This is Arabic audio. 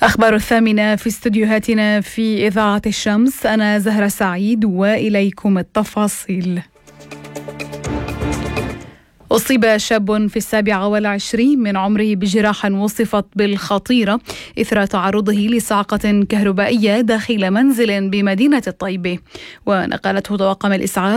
أخبار 8 في استديوهاتنا في إذاعة الشمس. أنا زهرة سعيد وإليكم التفاصيل. أصيب شاب في 27 من عمره بجراح وصفت بالخطيرة إثر تعرضه لصعقة كهربائية داخل منزل بمدينة الطيبة، ونقلته طواقم الإسعاف